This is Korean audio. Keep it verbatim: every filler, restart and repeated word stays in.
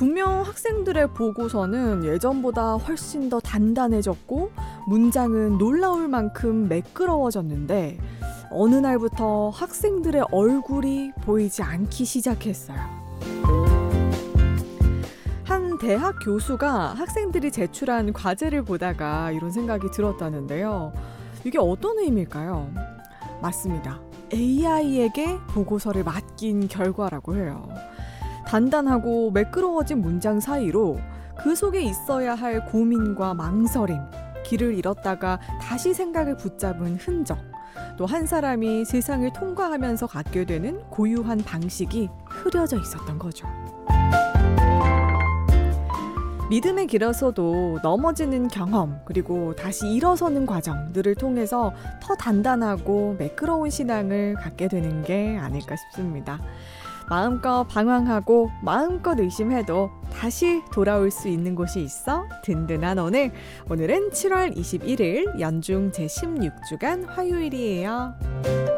분명 학생들의 보고서는 예전보다 훨씬 더 단단해졌고 문장은 놀라울 만큼 매끄러워졌는데 어느 날부터 학생들의 얼굴이 보이지 않기 시작했어요. 한 대학 교수가 학생들이 제출한 과제를 보다가 이런 생각이 들었다는데요. 이게 어떤 의미일까요? 맞습니다. 에이아이에게 보고서를 맡긴 결과라고 해요. 단단하고 매끄러워진 문장 사이로 그 속에 있어야 할 고민과 망설임, 길을 잃었다가 다시 생각을 붙잡은 흔적, 또 한 사람이 세상을 통과하면서 갖게 되는 고유한 방식이 흐려져 있었던 거죠. 믿음의 길에서도 넘어지는 경험, 그리고 다시 일어서는 과정들을 통해서 더 단단하고 매끄러운 신앙을 갖게 되는 게 아닐까 싶습니다. 마음껏 방황하고 마음껏 의심해도 다시 돌아올 수 있는 곳이 있어 든든한 오늘. 오늘은 칠월 이십일일 연중 제십육 주간 화요일이에요.